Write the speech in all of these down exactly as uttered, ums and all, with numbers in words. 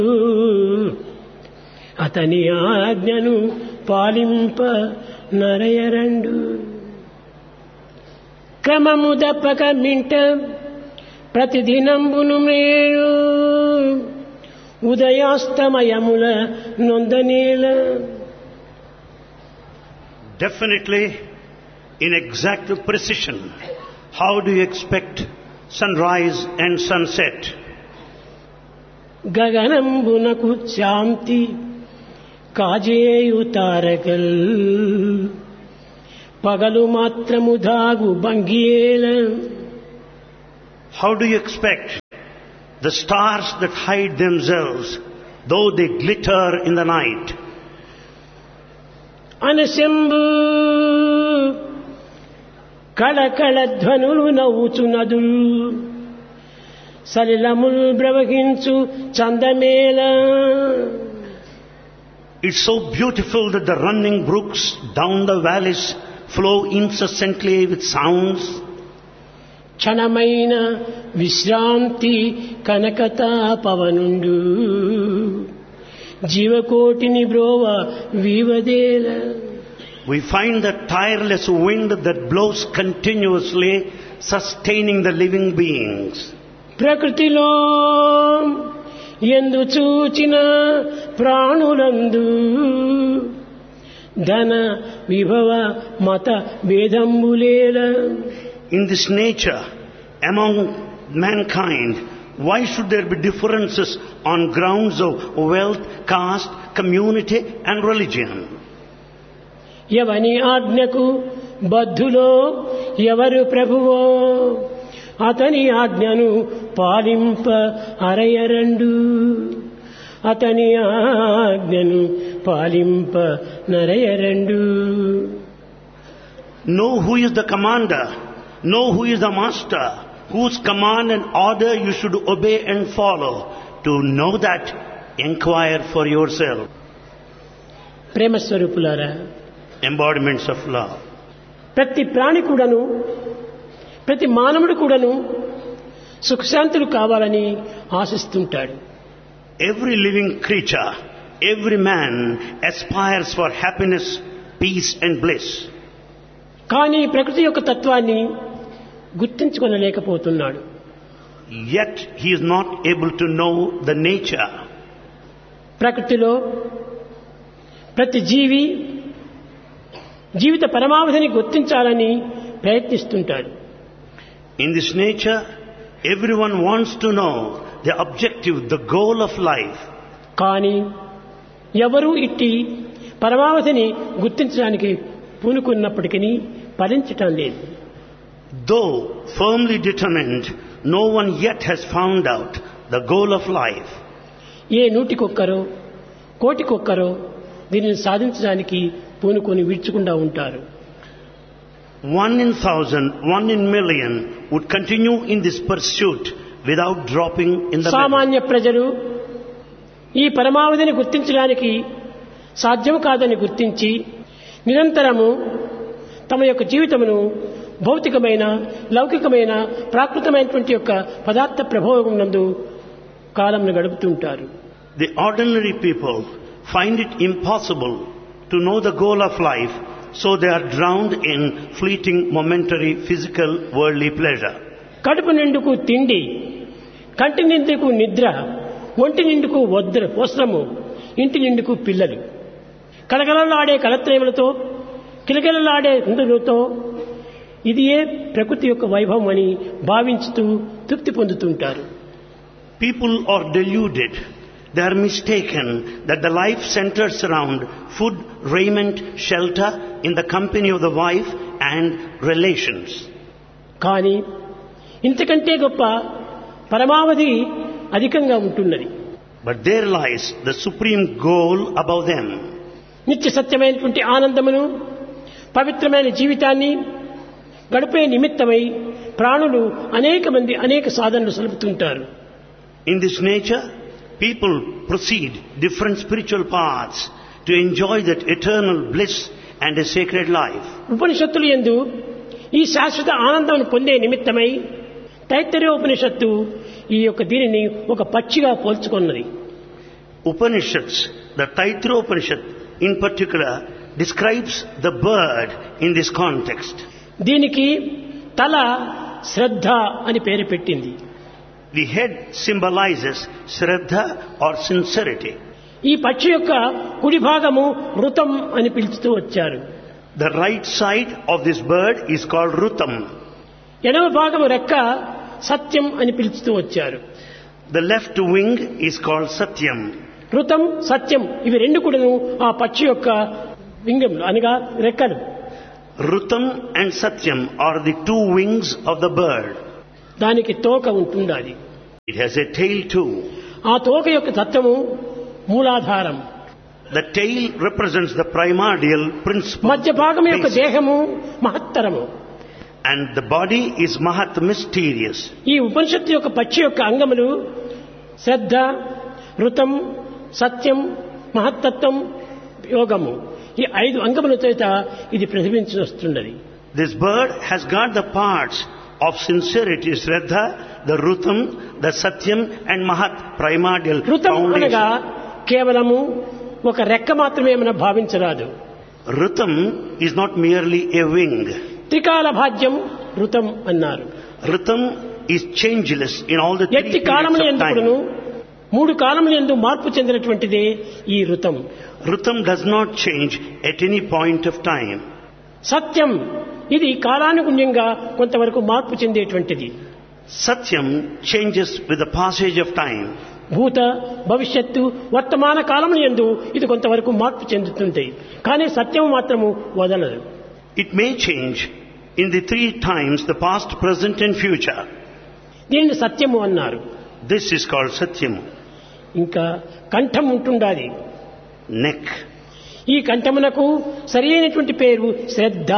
అతని ఆజ్ఞను పాలింప నరయరండు. క్రమము దప్పక మింట ప్రతిదినంబును మేలు ఉదయాస్తమయముల నొందనేల. Definitely, in exact precision, how do you expect sunrise and sunset? గగనంబునకు శాంతి కాజేయు తారకల్ పగలు మాత్రము దాగు భంగియేల. How do you expect the stars that hide themselves, though they glitter in the night? అనశంభు కళకళ ధ్వనులు నవ్వుచు నదులు సలిలముల్ ప్రవహించు చందమేళ. It's so beautiful that the running brooks down the valleys flow incessantly with sounds. క్షణమైన విశ్రాంతి కనకతా పవనుండు జీవకోటిని బ్రోవ వీవదేల. We find the tireless wind that blows continuously, sustaining the living beings. ప్రకృతిలో ఎందు చూచిన ప్రాణులందు ధన విభవ మత భేదంబులేల. In this nature, among mankind, why should there be differences on grounds of wealth, caste, community and religion? ఎవని ఆజ్ఞకు బద్ధులో ఎవరు ప్రభువో అతని ఆజ్ఞను పాలింప అరయరండు. అతని ఆజ్ఞను పాలింప నరయరండు. Know who is the commander, know who is the master, whose command and order you should obey and follow. To know that, inquire for yourself. ప్రేమ స్వరూపులారా, Embodiments of love. ప్రతి ప్రాణి కూడాను ప్రతి మానవుడు కూడాను సుఖశాంతులు కావాలని ఆశిస్తుంటాడు. Every living creature, every man aspires for happiness, peace and bliss. కానీ ప్రకృతి యొక్క తత్వాన్ని గుర్తించుకొనలేకపోతున్నాడు. Yet he is not able to know the nature. ప్రకృతిలో ప్రతి జీవి జీవిత పరమావధిని గుర్తించాలని ప్రయత్నిస్తుంటాడు. In this nature, everyone wants to know the objective, the goal of life. కానీ ఎవరూ ఇట్టి పరమావధిని గుర్తించడానికి పూనుకున్నప్పటికీ ఫలించటం లేదు. Though firmly determined, no one yet has found out the goal of life. ఏ నూటికొక్కరో కోటికొక్కరో దీనిని సాధించడానికి పూనుకొని విడుచుకుండా ఉంటారు. One in thousand, one in million would continue in this pursuit without dropping in the middle. సామాన్య ప్రజలు ఈ పరమావధిని గుర్తించడానికి సాధ్యం కాదని గుర్తించి నిరంతరము తమ యొక్క జీవితమును భౌతికమైన లౌకికమైన ప్రాకృతమైనటువంటి యొక్క పదార్థ ప్రభావం నందు కాలంను గడుపుతుంటారు. The ordinary people find it impossible to know the goal of life, so they are drowned in fleeting, momentary, physical, worldly pleasure. కడుపు నిండుకు తిండి, కంటి నిండుకు నిద్ర, ఒంటి నిండుకు వద్ర వస్త్రము, ఇంటి నిండుకు పిల్లలు, కలకలలాడే కలత్రేములతో కిలకిలలాడే ఇంద్రులతో ఇది ఏ ప్రకృతి యొక్క వైభవం అని భావించుతూ తృప్తి పొందుతుంటారు. People are deluded. They are mistaken that the life centers around food, raiment, shelter, in the company of the wife and relations. కానీ ఇంతకంటే గొప్ప పరమావధి అధికంగా ఉంటున్నది. But there lies the supreme goal above them. నిత్య సత్యమైనటువంటి ఆనందమును పవిత్రమైన జీవితాన్ని గడిపే నిమిత్తమై ప్రాణులు అనేక మంది అనేక సాధనలు సలుపుతుంటారు. In this nature, people proceed different spiritual paths to enjoy that eternal bliss and a sacred life. ఉపనిషత్తులు యందు ఈ శాశ్వత ఆనందాన్ని పొందే నిమిత్తమై తైత్తరీయ ఉపనిషత్తు ఈ యొక్క దీనిని ఒక పక్షిగా పోల్చుకున్నది. Upanishads, the Taitra Upanishad in particular, describes the bird in this context. దీనికి తల శ్రద్ధ అని పేరు పెట్టింది. The head symbolizes Shraddha or sincerity. ఈ పక్షి యొక్క కుడి భాగము ఋతం అని పిలుస్తూ వచ్చారు. The right side of this bird is called Rutam. ఎడమ భాగము రెక్క సత్యం అని పిలుస్తూ వచ్చారు. The left wing is called Satyam. ఋతం సత్యం ఇవి రెండు కూడాను ఆ పక్షి యొక్క వింగం అనగా రెక్కలు. Rutam and Satyam are the two wings of the bird. దానికి తోక ఉంటుండాలి. It has a tail too. ఆ తోక యొక్క తత్వము మూలాధారం. The tail represents the primordial principle. మధ్య భాగం యొక్క basic. దేహము మహత్తరము. And the body is Mahat, mysterious. ఈ ఉపనిషత్తు యొక్క పక్షి యొక్క అంగములు శ్రద్ధ, ఋతం, సత్యం, మహత్తత్వం, యోగము. ఈ ఐదు అంగముల చేత ఇది ప్రతిబింబించి వస్తున్నది. This bird has got the parts of sincerity, Shraddha, the Rutam, the Satyam and Mahat, primordial ఋతం అనగా foundation. కేవలము ఒక రెక్క మాత్రమే మనం భావించరాదు. Rutam is not merely a wing. త్రికాల భాగ్యం ఋతం అన్నారు. Rutam is changeless in all the three ఎట్టి periods కాలముల of ఎందుకును time. మూడు కాలముల యందు మార్పు చెందినటువంటిదే ఈ ఋతం. Rutam does not change at any point of time. సత్యం ఇది కాలానుగుణ్యంగా కొంతవరకు మార్పు చెందేటువంటిది. Satyam changes with the passage of time. భూత భవిష్యత్తు వర్తమాన కాలముల యందు ఇది కొంతవరకు మార్పు చెందుతుంది. కానీ సత్యం మాత్రము వదలదు. It may change in the three times, the past, present and future. దీనిని సత్యము అన్నారు. This is called Satyam. ఇంకా కంఠం ఉంటుండాలి. Neck. ఈ కంఠమునకు సరి అయినటువంటి పేరు శ్రద్ధ.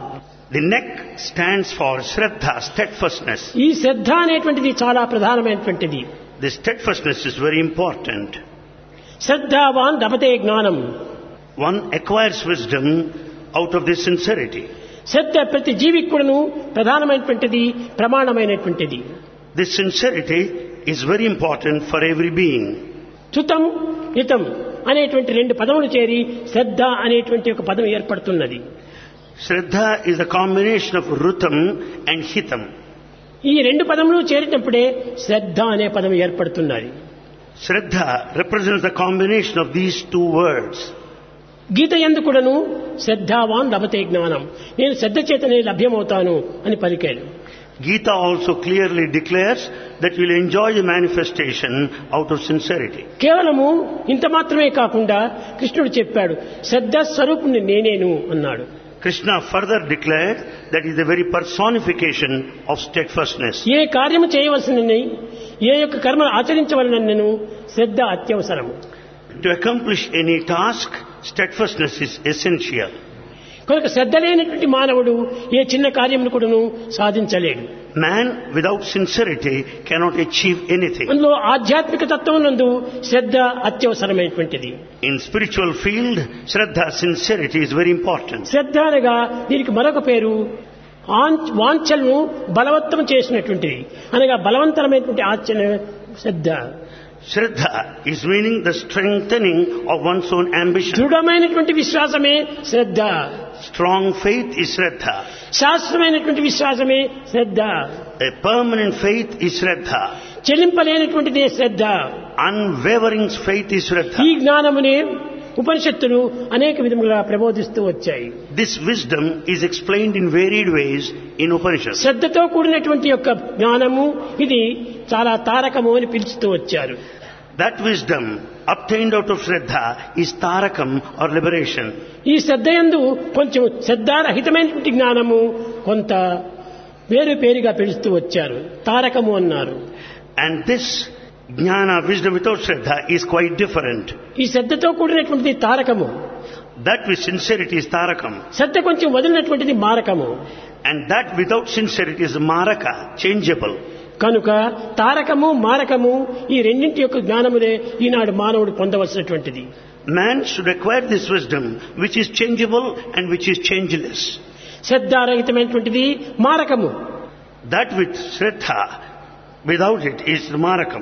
The neck stands for Shraddha, steadfastness. ఈ శ్రద్ధ అనేటువంటిది చాలా ప్రధానమైనటువంటిది. The steadfastness is very important. శ్రద్ధావాన్ లభతే జ్ఞానం. One acquires wisdom out of this sincerity. శ్రద్ధ ప్రతి జీవికి కూడాను ప్రధానమైనటువంటిది, ప్రమాణమైనటువంటిది. This sincerity is very important for every being. చుతం హితం అనేటువంటి రెండు పదములు చేరి శ్రద్ధ అనేటువంటి ఒక పదం ఏర్పడుతున్నది. Shraddha is the combination of Rutam and Hitam. ఈ రెండు పదములు చేరినప్పుడే శ్రద్ధ అనే పదం ఏర్పడుతున్నది. Shraddha represents the combination of these two words. గీత యందు కూడాను శ్రద్ధావాన్ లభతే జ్ఞానం, నేను శ్రద్ధ చేతనే లభ్యమవుతాను అని పలికాడు. Gita also clearly declares that you will enjoy the manifestation out of sincerity. కేవలము ఇంత మాత్రమే కాకుండా కృష్ణుడు చెప్పాడు, శ్రద్ధ స్వరూపుని నేనేను అన్నాడు. Krishna further declared that is the very personification of steadfastness. ఏ కార్యము చేయవలసినని, ఏ యొక్క కర్మను ఆచరించవలనను శ్రద్ధ అత్యవసరము. To accomplish any task, steadfastness is essential. కనుక శ్రద్ధ లేనటువంటి మానవుడు ఏ చిన్న కార్యమును కూడాను సాధించలేడు. Man without sincerity cannot achieve anything. అందులో ఆధ్యాత్మిక తత్వం నందు శ్రద్ధ అత్యవసరమైనటువంటిది. In spiritual field, Shraddha, sincerity is very important. శ్రద్ధ అనగా దీనికి మరొక పేరు ఆంచ్- వాంఛలను బలవత్తం చేసినటువంటిది, అనగా బలవంతరమైనటువంటి ఆచరణ శ్రద్ధ. Shraddha is meaning the strengthening of one's own ambition. దృఢమైనటువంటి విశ్వాసమే శ్రద్ధ. Strong faith is Shraddha. శాశ్వతమైనటువంటి విశ్వాసమే శ్రద్ధ. A permanent faith is Shraddha. చెల్లింపలేనటువంటిదే Shraddha. Unwavering faith is ఈ Shraddha. జ్ఞానమునే ఉపనిషత్తులు అనేక విధములుగా ప్రబోధిస్తూ వచ్చాయి. This wisdom is explained in varied ways in Upanishads. శ్రద్ధతో కూడినటువంటి యొక్క జ్ఞానము ఇది చాలా తారకము అని పిలుస్తూ వచ్చారు. That wisdom obtained out of Shraddha is Tarakam or liberation. ఈ శ్రద్ధ యందు కొంచెం శ్రద్ధారహితమైనటువంటి జ్ఞానము కొంత వేరు పేరుగా పిలుస్తూ వచ్చారు, తారకము అన్నారు. And this jnana, wisdom without Shraddha, is quite different. ఈ శ్రద్ధతో కూడినటువంటిది తారకము, That with sincerity is Tarakam. శ్రద్ధ కొంచెం వదిలినటువంటిది మారకము. And that without sincerity is Maraka, changeable. కనుక తారకము మారకము ఈ రెండింటి యొక్క జ్ఞానమునే ఈనాడు మానవుడు పొందవలసినటువంటిది. Man should acquire this wisdom which is changeable and which is changeless. శ్రద్ధారహితమైనటువంటిది మారకము. That with Shraddha, without it is Marakam.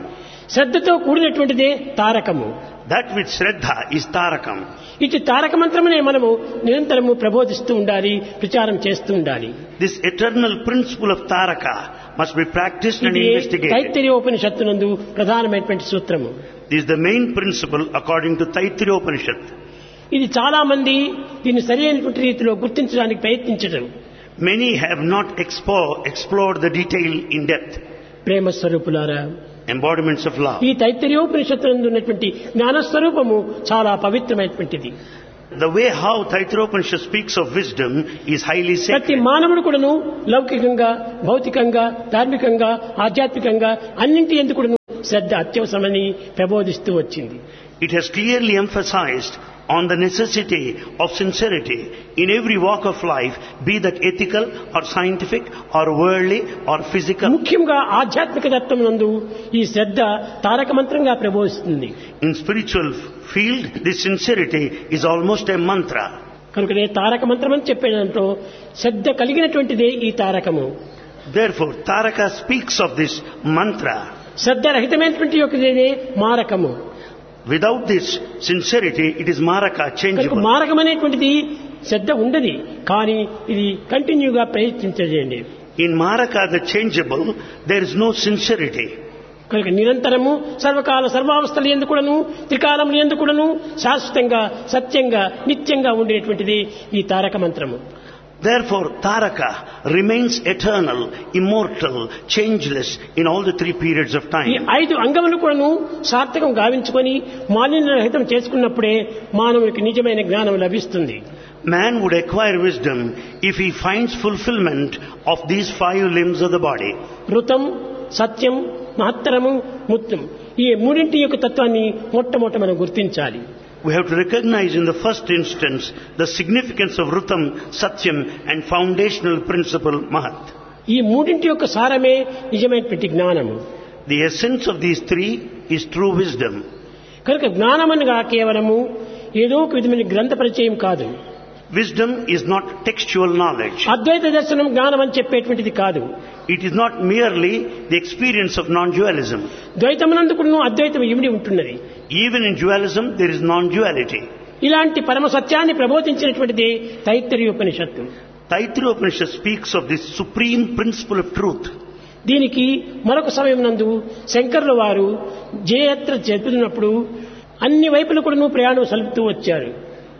శ్రద్ధతో కూడినటువంటిదే తారకము. That with Shraddha is Tarakam. ఇటు తారక మంత్రమునే మనము నిరంతరము ప్రబోధిస్తూ ఉండాలి, ప్రచారం చేస్తూ ఉండాలి. This eternal principle of Taraka must be practiced and ఇది investigated. తైత్తిరీయోపనిషత్తునందు ప్రధానమైనటువంటి సూత్రము. This is the main principle according to Taittiriya Upanishad. ఇది చాలా మంది దీన్ని సరైనటువంటి రీతిలో గుర్తించడానికి ప్రయత్నించడం. Many have not expo- explored the detail in depth. ప్రేమ స్వరూపులారా, Embodiments of love. ఈ తైత్తిరీయోపనిషత్తునందు ఉన్నటువంటి జ్ఞానస్వరూపము చాలా పవిత్రమైనటువంటిది. The way how Taittiriya Upanishad speaks of wisdom is highly ప్రతి sacred. మానవుడు కూడాను లౌకికంగా, భౌతికంగా, ధార్మికంగా, ఆధ్యాత్మికంగా అన్నింటి ఎందుకు శ్రద్ధ అత్యవసరమని ప్రబోధిస్తూ వచ్చింది. It has clearly emphasized on the necessity of sincerity in every walk of life, be that ethical or scientific or worldly or physical. ముఖ్యంగా ఆధ్యాత్మిక తత్వం నందు ఈ శ్రద్ధ తారక మంత్రంగా ప్రబోధిస్తుంది. In spiritual field, this sincerity is almost a mantra. కనుకనే తారక మంత్రం అని చెప్పే దాంట్లో శ్రద్ధ కలిగినటువంటిదే ఈ తారకము. Therefore, Taraka speaks of this mantra. Shraddha రహితమైనటువంటి యొక్కదే మారకము. Without this sincerity, it is maraka, కనుక changeable. మారకం అనేటువంటిది శ్రద్ధ ఉండదు, కానీ ఇది కంటిన్యూగా ప్రయత్నించండి. In maraka, the changeable, there is no sincerity. కనుక నిరంతరము సర్వకాల సర్వావస్థలు ఎందుకుడను త్రికాలములు ఎందుకుడను శాశ్వతంగా సత్యంగా నిత్యంగా ఉండేటువంటిది ఈ తారక మంత్రము. Therefore, Taraka remains eternal, immortal, changeless in all the three periods of ఈ time. ఐదు అంగములు కూడాను సార్థకం గావించుకొని మాలిన్య రహితం చేసుకున్నప్పుడే మానవునికి నిజమైన జ్ఞానం లభిస్తుంది. Man would acquire wisdom if he finds fulfillment of these five limbs of the body. ఋతం, సత్యం, మహత్తరము, ముత్యం ఈ మూడింటి యొక్క తత్వాన్ని మొట్టమొదట మనం గుర్తించాలి. We have to recognize in the first instance the significance of Rutam, Satyam and foundational principle Mahat. ఈ మూడింటి యొక్క సారమే నిజమైనటువంటి జ్ఞానము. The essence of these three is true wisdom. కనుక జ్ఞానమనగా కేవలము ఏదో ఒక విధమైన గ్రంథ పరిచయం కాదు. Wisdom is not textual knowledge. అద్వైత దర్శనం జ్ఞానం అని చెప్పేటువంటిది కాదు. It is not merely the experience of non-dualism. ద్వైతమునందుకును అద్వైతం ఇమిడి ఉంటున్నది. Even in dualism, there is non-duality. ఇలాంటి పరమ సత్యాన్ని ప్రబోధించినటువంటిది తైత్తరీయోపనిషత్తు. Taittiriya Upanishad speaks of this supreme principle of truth. దీనికి మరొక సమయం నందు శంకరుల వారు జయయాత్ర చెబుతున్నప్పుడు అన్ని వైపుల కూడాను ప్రయాణం సలుపుతూ వచ్చారు.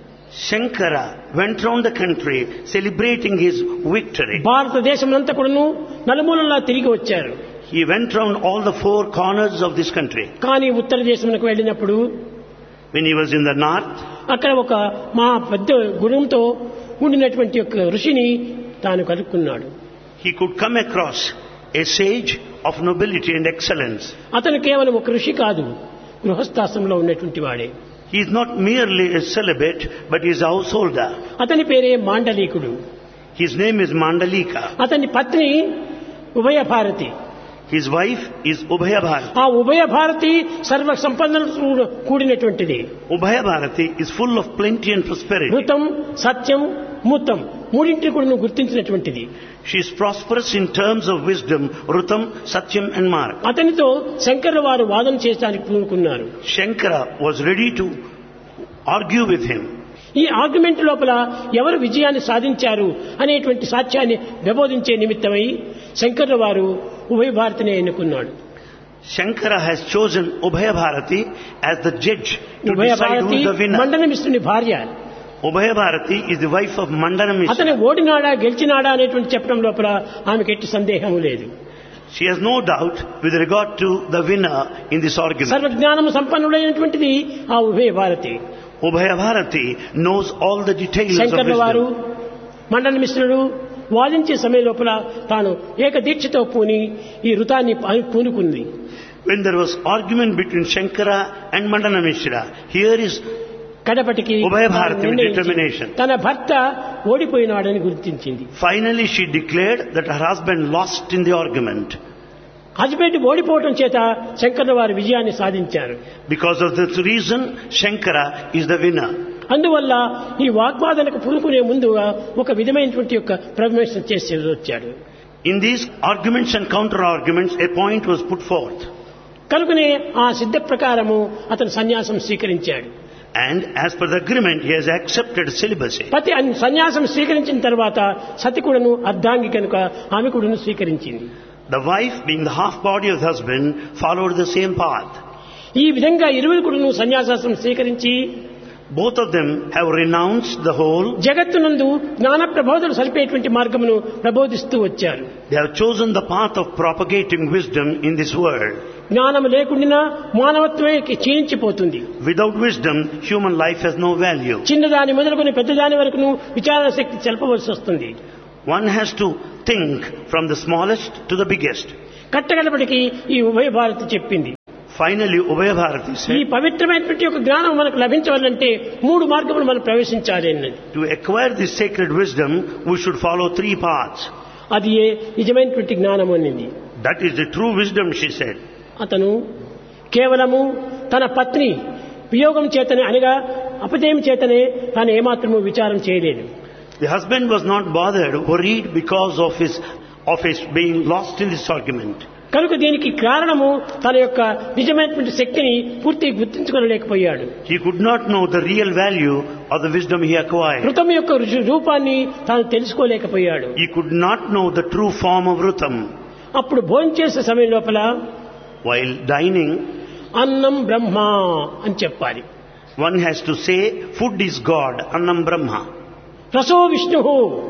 Shankara went round the country celebrating his victory. భారతదేశమంతా కూడాను నలుమూలలా తిరిగి వచ్చారు. He went round all the four corners of this country. కానీ ఉత్తర దేశమునకు వెళ్ళినప్పుడు When he was in the north, అక్కడ ఒక మా పెద్ద గుణంతో ఉండినటువంటి ఒక ఋషిని తాను కలుక్కున్నాడు. he could come across a sage of nobility and excellence. అతను కేవలం ఒక ఋషి కాదు, గృహస్థాశ్రమంలో ఉన్నటువంటి వాడే. He is not merely a celibate, but he is a householder. అతని పేరే మాండలీకుడు. His name is Mandalika. అతని పత్ని ఉభయ Bharati. His wife is Ubhaya Bharati. ఆ ఉభయ భారతి సర్వ సంపన్నలతో కూడినటువంటిది. Ubhaya Bharati is full of plenty and prosperity. ఋతం, సత్యం, ముతం మూడింటిని కూడా నువ్వు గుర్తించినటువంటిది. She is prosperous in terms of wisdom, Rutam, Satyam and Marg. అతనితో శంకరుల వారు వాదన చేయడానికి పూనుకున్నారు. Shankara was ready to argue with him. ఈ ఆర్గ్యుమెంట్ లోపల ఎవరు విజయాన్ని సాధించారు అనేటువంటి సాక్ష్యాన్ని ప్రబోధించే నిమిత్తమై శంకరుల వారు ఉభయ భారతిని ఎన్నుకున్నాడు. Shankara has chosen Ubhaya Bharati as the judge to ఉభయ decide who Bharati is the winner. మండనమిస్తుని భార్య. Ubhaya Bharati is the wife of Mandana అతను Mishra. ఓడినాడా గెలిచినాడా అనేటువంటి చెప్పడం లోపల ఆమెకి ఎట్టి సందేహము లేదు. She has no doubt with regard to the winner in this argument. సర్వజ్ఞానము సంపన్నుడైనటువంటిది ఆ ఉభయ Bharati. Ubhaya Bharati knows all the details of శంకరుల వారు wisdom. మండన మిశ్రుడు వాదించే సమయం లోపల తాను ఏక దీక్షతో పూని ఈ ఋతాన్ని పూనుకుంది. When there was argument between Shankara and Mandana Mishra, here is కడపటికి ఉభయ భారతి with determination. తన భర్త ఓడిపోయినాడని గుర్తించింది. Finally, she declared that her husband lost in the argument. Husband ఓడిపోవటం చేత శంకరుల వారు విజయాన్ని సాధించారు. Because of this reason, Shankara is the winner. అందువల్ల ఈ వాగ్వాదనకు పూనుకునే ముందుగా ఒక విధమైనటువంటి యొక్క ప్రమేశం చేసి వచ్చాడు. In these arguments and counter arguments, a point was put forth. కనుకనే ఆ సిద్ధ ప్రకారము అతను సన్యాసం స్వీకరించాడు. And as per the agreement, he has accepted celibacy. పతి సన్యాసం స్వీకరించిన తర్వాత సతి కూడాను అర్ధాంగి కనుక ఆమె కూడాను స్వీకరించింది. The wife, being the half body of the husband, followed the same path. ఈ విధంగా ఇరువురు కూడాను సన్యాసం స్వీకరించి Both of them have renounced the whole. జగత్తునందు జ్ఞాన ప్రబోధలు సలిపేటువంటి మార్గమును ప్రబోధిస్తూ వచ్చారు. They have chosen the path of propagating wisdom in this world. జ్ఞానం లేకుండా మానవత్వమే క్షీణించిపోతుంది. Without wisdom, human life has no value. చిన్నదాని మొదలుకొని పెద్దదాని వరకును విచారణ శక్తి చెల్పవలసి వస్తుంది. One has to think from the smallest to the biggest. కట్టగడపటికి ఈ ఉభయ భారతి చెప్పింది. Finally, Ubhaya Bharati ఈ said, పవిత్రమైనటువంటి ఒక జ్ఞానం మనకు లభించాలంటే మూడు మార్గములు మనం ప్రవేశించాలి అన్నది. to acquire this sacred wisdom, we should follow three paths. అది ఏ నిజమైనటువంటి జ్ఞానం అన్నది. That is the true wisdom, she said. అతను కేవలము తన పత్ని వియోగం చేతనే అనగా అపజయం చేతనే తాను ఏమాత్రము విచారం చేయలేదు. The husband was not bothered, worried because of his of his being lost in this argument. కనుక దీనికి కారణము తన యొక్క నిజమైనటువంటి శక్తిని పూర్తిగా గుర్తించుకోలేకపోయాడు. He could not know the real value of the wisdom he acquired. ఋతం యొక్క రూపాన్ని తాను తెలుసుకోలేకపోయాడు. He could not know the true form of Rutam. అప్పుడు భోజనం చేసే సమయం లోపల While dining, అన్నం బ్రహ్మ అని చెప్పాలి. one has to say, food is God, Annam Brahma. రసో Vishnu,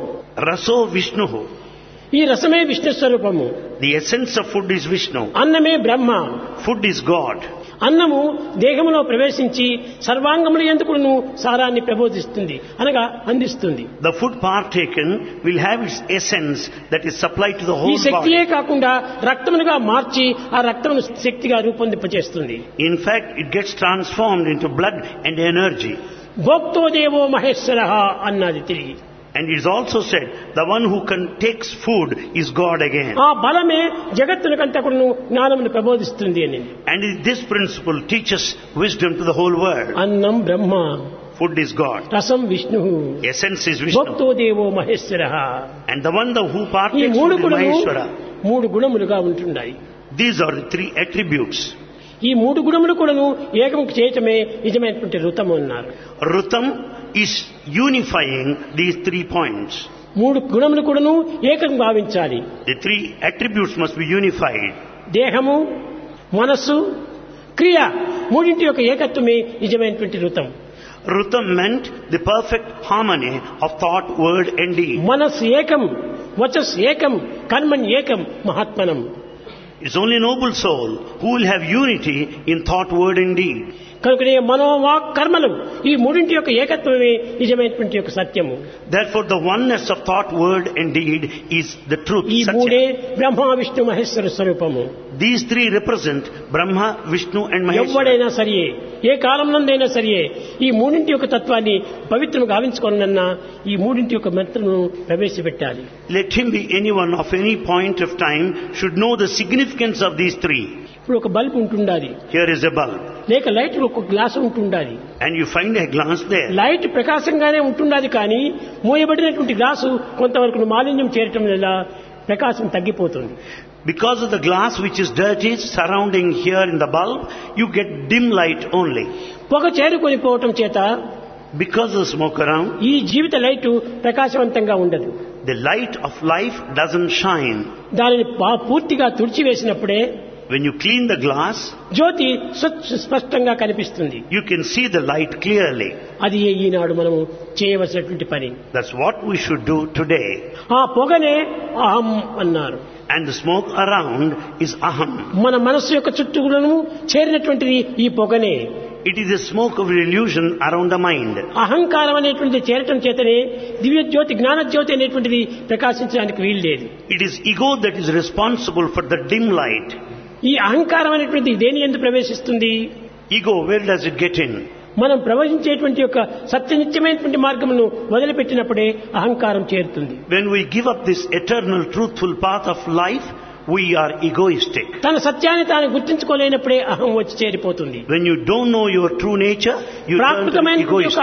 Raso Vishnuhu. ఈ రసమే విష్ణు స్వరూపము. The essence of food is Vishnu. అన్నమే బ్రహ్మ. Food is God. అన్నము దేహములో ప్రవేశించి సర్వాంగముల యందుకును సారాన్ని ప్రబోధిస్తుంది అనగా అందిస్తుంది. The food partaken will have its essence that is supplied to the ఈ whole శక్తియే body. కాకుండా రక్తమునుగా మార్చి ఆ రక్తమును శక్తిగా రూపొందింపచేస్తుంది. In fact, it gets transformed into blood and energy. భోక్తో దేవో మహేశ్వరః అన్నది తిరిగి. And it is also said, the one who can takes food is God again. ఆ బలమే జగత్తునికంతా కూడాను జ్ఞానమును ప్రబోధిస్తుంది అని. And this principle teaches wisdom to the whole world. అన్నం బ్రహ్మ, Food is God. రసం విష్ణు, Essence is Vishnu. భోక్తో దేవో మహేశ్వరః. And the one who ఈ partakes మూడు food is గుణములు Maheshwara. మూడు గుణములుగా ఉంటున్నాయి. These are the three attributes. ఈ మూడు గుణములు కూడాను ఏకం చేయటమే నిజమైనటువంటి ఋతము అన్నారు. Rutam is unifying these three points. మూడు గుణములు కూడాను ఏకం భావించాలి. The three attributes must be unified. దేహము, మనస్సు, క్రియ మూడింటి యొక్క ఏకత్వమే నిజమైనటువంటి ఋతం. Rutam meant the perfect harmony of thought, word and deed. మనస్సు ఏకం, వచస్ ఏకం, కర్మణ్ ఏకం, మహాత్మనం. It's only noble soul who will have unity in thought, word and deed. కనుకనే మనోవాక్ కర్మలు ఈ మూడింటి యొక్క ఏకత్వమే నిజమైనటువంటి యొక్క సత్యము. Therefore, the oneness of thought, word and deed is the truth. ఈ మూడే Satya. బ్రహ్మ విష్ణు మహేశ్వర స్వరూపము. These three represent Brahma, Vishnu and Maheshwara. ఎవడైనా సరియే, ఏ కాలంలోనైనా సరియే ఈ మూడింటి యొక్క తత్వాన్ని పవిత్రము గావించుకోనన్నా ఈ మూడింటి యొక్క మంత్రమును ప్రవేశపెట్టాలి. Let him be anyone of any point of time should know the significance of these three. ఇప్పుడు ఒక బల్బ్ ఉంటుండాలి, Here is a bulb. లేక లైట్ ఒక గ్లాస్ ఉంటుండాలి. And you find a glass there. Light ప్రకాశంగానే ఉంటుండాలి, కానీ మూయబడినటువంటి గ్లాసు కొంతవరకు మాలిన్యం చేరటం వల్ల ప్రకాశం తగ్గిపోతుంది. Because of the glass which is dirty surrounding here in the bulb, you get dim light only. పొగ చేరుకొని పోవటం చేత Because of the smoke around, ఈ జీవిత లైటు ప్రకాశవంతంగా ఉండదు. the light of life doesn't shine. దానిని పా- పూర్తిగా తుడిచివేసినప్పుడే When you clean the glass, జ్యోతి స్వచ్ఛ- స్పష్టంగా కనిపిస్తుంది. you can see the light clearly. అది ఈనాడు మనము చేయవలసినటువంటి పని. That's what we should do today. ఆ పొగనే అహం అన్నారు. And the smoke around is aham. మన మనస్సు యొక్క చుట్టూలను చేరినటువంటిది ఈ పొగనే. It is the smoke of illusion around the mind. అహంకారం అనేటువంటిది చేరటం చేతనే దివ్య జ్యోతి జ్ఞాన జ్యోతి అనేటువంటిది ప్రకాశించడానికి వీలు లేదు. It is ego that is responsible for the dim light. ఈ అహంకారం అనేటువంటిది దేని యందు ప్రవేశిస్తుంది? Ego, where does it get in? మనం ప్రవహించేటువంటి యొక్క సత్యనిత్యమైనటువంటి మార్గమును వదిలిపెట్టినప్పుడే అహంకారం చేరుతుంది. When we give up this eternal truthful path of life, we are egoistic. తన సత్యాన్ని తాను గుర్తించుకోలేనప్పుడే అహం వచ్చి చేరిపోతుంది. When you don't know your true nature, you turn to be ప్రాకృతమైనటువంటి యొక్క egoistic.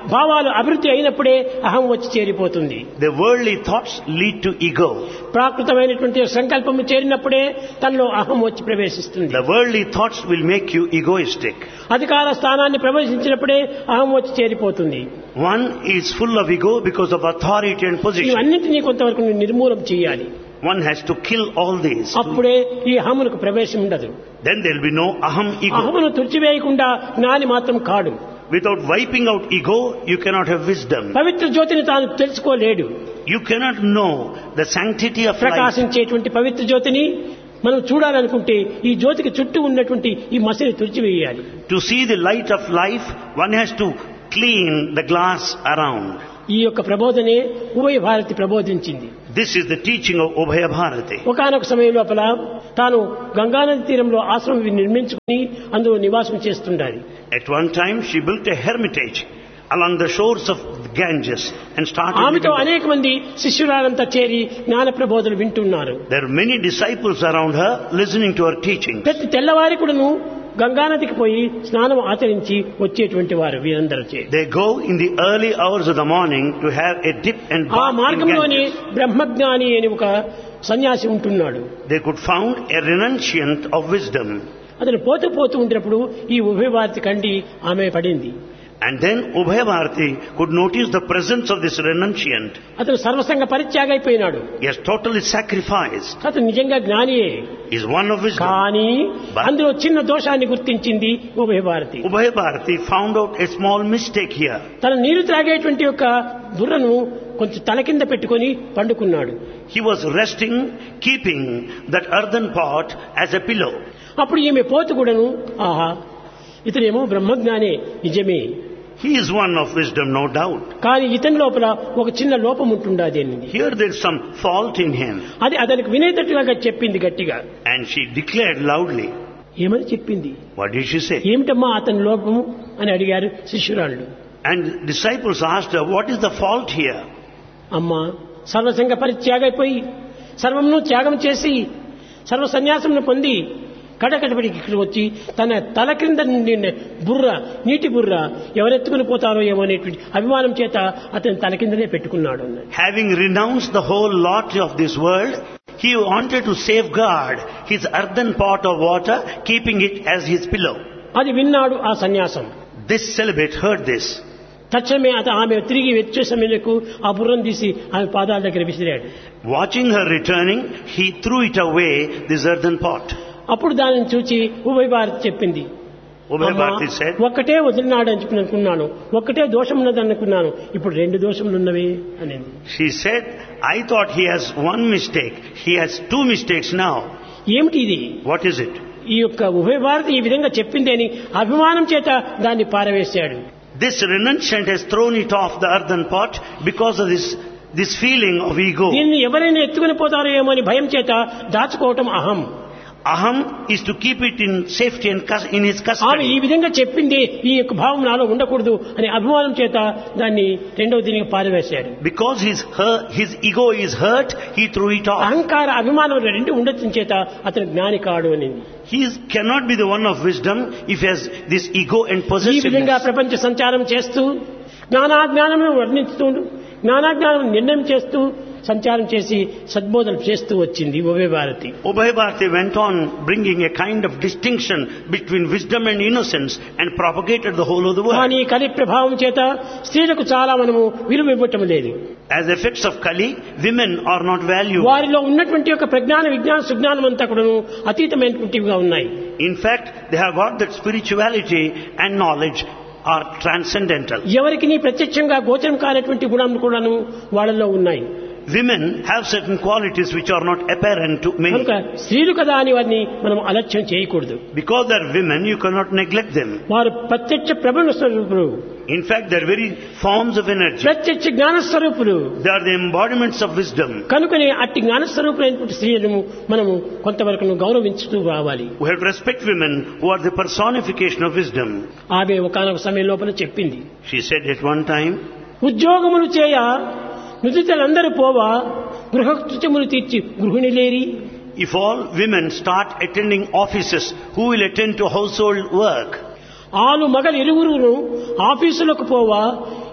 భావాలు అభివృద్ధి అయినప్పుడే అహం వచ్చి చేరిపోతుంది. The worldly thoughts lead to ego. ప్రాకృతమైనటువంటి సంకల్పము చేరినప్పుడే తనలో అహం వచ్చి ప్రవేశిస్తుంది. The worldly thoughts will make you egoistic. అధికార స్థానాన్ని ప్రవేశించినప్పుడే అహం వచ్చి చేరిపోతుంది. One is full of ego because of authority and position. ఇవన్నిటినీ కొంతవరకు నిర్మూలం చేయాలి. One has to kill all these. అప్పుడే ఈ అహమునకు ప్రవేశం ఉండదు. Then there will be no aham ego. అహమును తుడిచివేయకుండా జ్ఞాని మాత్రం కాడు. Without wiping out ego, you cannot have wisdom. పవిత్ర జ్యోతిని తాను తెలుసుకోలేడు. You cannot know the sanctity of life. ప్రకాశించేటువంటి పవిత్ర జ్యోతిని మనం చూడాలనుకుంటే ఈ జ్యోతికి చుట్టూ ఉన్నటువంటి ఈ మసిని తుడిచివేయాలి. To see the light of life, one has to clean the glass around. ఈ యొక్క ప్రబోధనే ఉభయ Bharati ప్రబోధించింది. This is the teaching of Ubhaya Bharati. ఒకనొక సమయం లోపల తాను గంగానది తీరంలో ఆశ్రమం నిర్మించుకుని అందులో నివాసం చేస్తుండాలి. At one time she built a hermitage along the shores of Ganges and started. ఆమెతో అనేక మంది శిష్యురాలంతా చేరి జ్ఞాన ప్రబోధలు వింటున్నారు. There are many disciples around her listening to her teaching. ప్రతి తెల్లవారి కూడాను గంగానదికి పోయి స్నానం ఆచరించి వచ్చేటువంటి వారు వీరందరూ చే. They go in the early hours of the morning to have a dip and bath. ఆ మార్గంలోనే బ్రహ్మజ్ఞాని అని ఒక సన్యాసి ఉంటున్నాడు. They could found a renunciant of wisdom. అతను పోతూ పోతూ ఉండినప్పుడు ఈ ఉభయ భారతి కండి ఆమె పడింది. And then Ubhaya Bharati could notice the presence of this renunciant. అతను సర్వసంగ పరిత్యాగి అయిపోయినాడు. He has totally sacrificed. అతను నిజంగా జ్ఞానియే. He is one of wisdom. కానీ అందులో చిన్న దోషాన్ని గుర్తించింది ఉభయ Bharati. Ubhaya Bharati found out a small mistake here. తన నీరు త్రాగేటువంటి యొక్క బుర్రను కొంచెం తల కింద పెట్టుకొని పండుకున్నాడు. He was resting, keeping that earthen pot as a pillow. అప్పుడు ఈమె పోతు కూడాను ఆహా ఇతనేమో బ్రహ్మజ్ఞానే నిజమే. He is one of wisdom, no doubt. కానీ ఇతని లోపల ఒక చిన్న లోపం ఉంటుండాది అనింది. Here there is some fault in him. అది అతనికి వినేటట్టుగా చెప్పింది గట్టిగా. And she declared loudly. ఏమని చెప్పింది? What did she say? ఏమిటమ్మా అతని లోపము అని అడిగారు శిష్యురాళ్ళు. And disciples asked her, what is the fault here? అమ్మా సర్వసంగ పరిత్యాగైపోయి సర్వమును త్యాగం చేసి సర్వ సన్యాసమును పొంది కడకడబడికి ఇక్కడ వచ్చి తన తల క్రింద నుండి బుర్ర నీటి బుర్ర ఎవరెత్తుకుని పోతారో ఏమో అనేటువంటి అభిమానం చేత అతని తల కిందనే పెట్టుకున్నాడు. Having renounced the whole lot of this world, he wanted to safeguard his earthen pot of water, keeping it as his pillow. అది విన్నాడు ఆ సన్యాసం. This celibate heard this. తక్షణమే అత ఆమె తిరిగి వచ్చే సమయంలో ఆ బుర్రను తీసి ఆమె పాదాల దగ్గర విసిరాడు. Watching her returning, he threw it away, this earthen pot. అప్పుడు దానిని చూచి ఉభయ భారతి చెప్పింది. Ubhaya Bharati said, ఒక్కటే వదిలినాడు అని అనుకున్నాను, ఒక్కటే దోషం ఉన్నది అనుకున్నాను, ఇప్పుడు రెండు దోషములు ఉన్నవే అని. She said, I thought he has one mistake. He has two mistakes now. ఏమిటి ఇది? What is it? ఈ యొక్క ఉభయ భారతి ఈ విధంగా చెప్పింది అని అభిమానం చేత దాన్ని పారవేశాడు. This renunciant has thrown it off the earthen pot because of this this feeling of ego. దీన్ని ఎవరైనా ఎత్తుకుని పోతారో ఏమో అని భయం చేత దాచుకోవటం అహం. Aham is to keep it in safety and in his ఆమె custody. ఈ విధంగా చెప్పింది ఈ యొక్క భావం నాలో ఉండకూడదు అనే అభిమానం చేత దాన్ని రెండవ దీనికి పారవేశాడు. Because his hurt, his ego is hurt, he threw it off. అహంకార అభిమానం రెండు ఉండటం చేత అతను జ్ఞాని కాడు అని. He is, cannot be the one of wisdom if he has this ego and ఈ విధంగా possessiveness. ప్రపంచ సంచారం చేస్తూ జ్ఞానాజ్ఞానమును వర్ణిస్తూ జ్ఞానాజ్ఞానం నిర్ణయం చేస్తూ సంచారం చేసి సద్బోధన చేస్తూ వచ్చింది ఉభయ Bharati. Ubhaya Bharati went on bringing a kind of distinction between wisdom and innocence and propagated the whole of the world. కానీ కలి ప్రభావం చేత స్త్రీలకు చాలా మనము విలువ ఇవ్వటం లేదు. As effects of Kali, women are not valued. వారిలో ఉన్నటువంటి యొక్క ప్రజ్ఞాన విజ్ఞాన సుజ్ఞానం అంతా కూడా అతీతమైనటువంటివిగా ఉన్నాయి. In fact, they have got that spirituality and knowledge are transcendental. ఎవరికి నీ ప్రత్యక్షంగా గోచరం కానటువంటి గుణాలు కూడాను వాళ్ళలో ఉన్నాయి. Women have certain qualities which are not apparent to many. కనుక స్త్రీలు కదా అని వారిని మనం అలక్ష్యం చేయకూడదు. Because they are women, you cannot neglect them. వారు ప్రత్యక్ష ప్రబల స్వరూపులు. In fact, they are very forms of energy. ప్రత్యక్ష జ్ఞాన స్వరూపులు. They are the embodiments of wisdom. కనుకనే అట్టి జ్ఞాన స్వరూపులైనటువంటి స్త్రీలను మనము కొంతవరకు గౌరవించుతూ రావాలి. We have to respect women who are the personification of wisdom. ఆమె ఒకనొక సమయం లోపల చెప్పింది. She said at one time, ఉద్యోగములు చేయ నుదితలందరూ పోవా గృహకృత్యములు తీర్చి గృహిణిలేరి. if all women start attending offices, who will attend to household work? ఆలు మగలు ఇరువురును ఆఫీసులకు పోవా